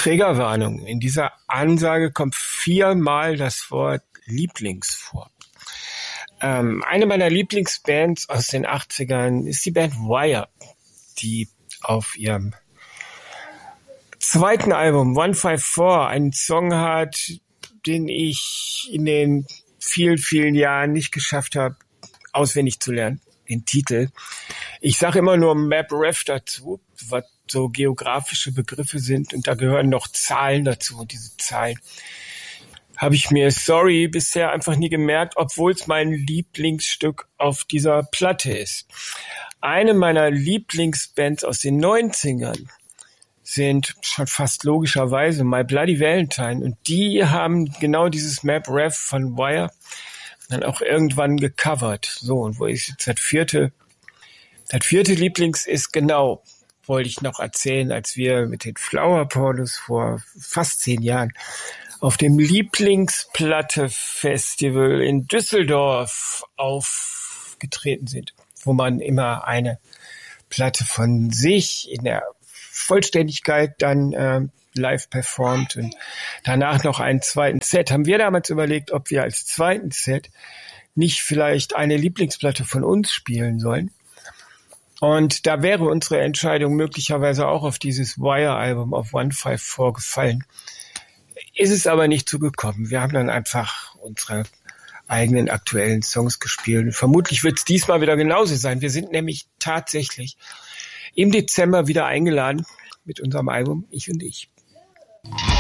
Triggerwarnung. In dieser Ansage kommt 4-mal das Wort Lieblings vor. Eine meiner Lieblingsbands aus den 80ern ist die Band Wire, die auf ihrem zweiten Album 154 einen Song hat, den ich in den vielen, vielen Jahren nicht geschafft habe, auswendig zu lernen, den Titel. Ich sage immer nur Map-Ref dazu, was so geografische Begriffe sind, und da gehören noch Zahlen dazu, und diese Zahlen habe ich mir, bisher einfach nie gemerkt, obwohl es mein Lieblingsstück auf dieser Platte ist. Eine meiner Lieblingsbands aus den 90ern sind schon fast logischerweise My Bloody Valentine, und die haben genau dieses Map-Ref von Wire dann auch irgendwann gecovert. So, und wo ist jetzt das vierte Lieblings ist, genau, wollte ich noch erzählen, als wir mit den Flower Pornos vor fast 10 Jahren auf dem Lieblingsplatte-Festival in Düsseldorf aufgetreten sind, wo man immer eine Platte von sich in der Vollständigkeit dann live performt und danach noch einen zweiten Set. Haben wir damals überlegt, ob wir als zweiten Set nicht vielleicht eine Lieblingsplatte von uns spielen sollen. Und da wäre unsere Entscheidung möglicherweise auch auf dieses Wire-Album auf 154 gefallen. Ist es aber nicht zugekommen. Wir haben dann einfach unsere eigenen aktuellen Songs gespielt. Vermutlich wird es diesmal wieder genauso sein. Wir sind nämlich tatsächlich im Dezember wieder eingeladen mit unserem Album Ich und Ich.